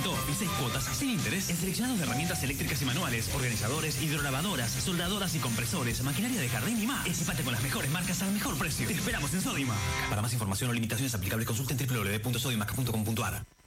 financiamiento y 6 cuotas sin interés en seleccionados de herramientas eléctricas y manuales, organizadores, hidrolavadoras, soldadoras y compresores, maquinaria de jardín y más. Equipate con las mejores marcas al mejor precio. Te esperamos en Sodimac. Para más información o limitaciones aplicables, consulten www.sodimac.com.ar.